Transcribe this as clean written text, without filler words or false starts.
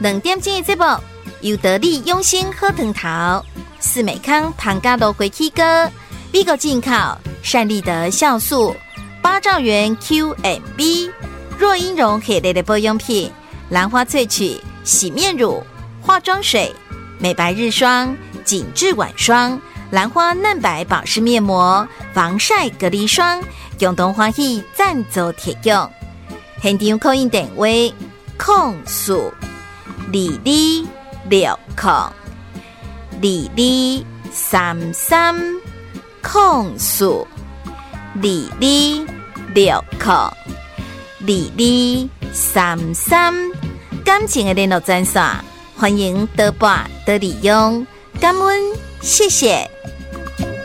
2点钟的节目，由得力用心喝藤桃、四美康庞家路回起哥、美国进口善利德酵素、8兆元 QMB、若英绒系列的保养品、兰花萃取洗面乳、化妆水、美白日霜、紧致晚霜、兰花嫩白保湿面膜、防晒隔离霜，共同欢喜赞助提供。现场扣印电话：0422602230，感情的联络专线，欢迎多拨多利用，感恩，谢谢。